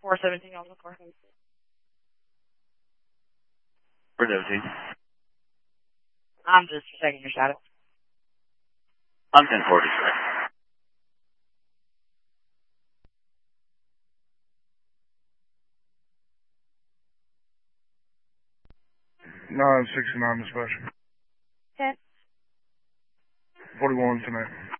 417 on the floor. 417. I'm just checking your shadow. I'm 1040, sir. No, I'm 69 dispatch. 10. 41 tonight.